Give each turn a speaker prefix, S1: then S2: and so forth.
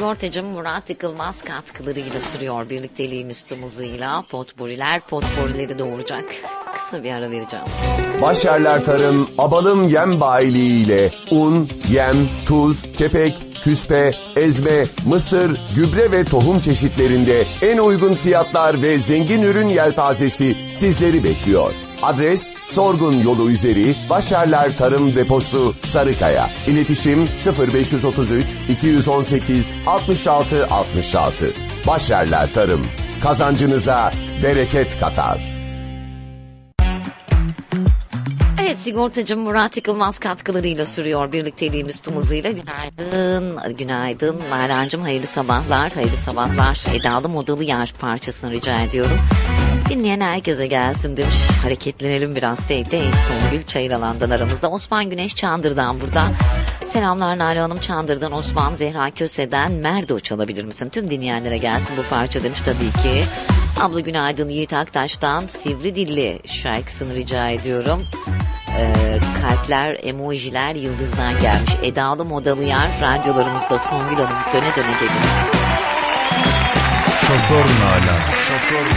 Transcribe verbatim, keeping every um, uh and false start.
S1: sigortacım Murat Yıkılmaz katkılarıyla sürüyor birlikteliğimiz tüm hızıyla. Potpuriler potpurileri doğuracak. Kısa bir ara vereceğim.
S2: Başarlar Tarım, Abalım Yem Bayiliği ile un, yem, tuz, kepek, küspe, ezme, mısır, gübre ve tohum çeşitlerinde en uygun fiyatlar ve zengin ürün yelpazesi sizleri bekliyor. Adres Sorgun Yolu üzeri Başarlar Tarım Deposu Sarıkaya. İletişim sıfır beş otuz üç iki on sekiz altmış altı altmış altı. Başarlar Tarım, kazancınıza bereket katar.
S1: Evet, sigortacım Murat Yıkılmaz katkılarıyla sürüyor birlikteliğimiz tüm hızıyla. Günaydın, günaydın Nalan'cığım, hayırlı sabahlar, hayırlı sabahlar. Edalı Modalı Yer parçasını rica ediyorum. Dinleyen herkese gelsin demiş. Hareketlenelim biraz dey dey. Songül Çayıralan'dan aramızda. Osman Güneş Çandır'dan burada. Selamlar Nalan Hanım Çandır'dan. Osman Zehra Köse'den Merdo çalabilir misin? Tüm dinleyenlere gelsin bu parça demiş tabii ki. Abla günaydın Yiğit Aktaş'tan Sivri Dilli şarkısını rica ediyorum. Ee, kalpler, emojiler yıldızdan gelmiş. Edalı Modalı Yer radyolarımızda Songül Hanım döne döne geliyor.
S3: Şoför Nalan, şoför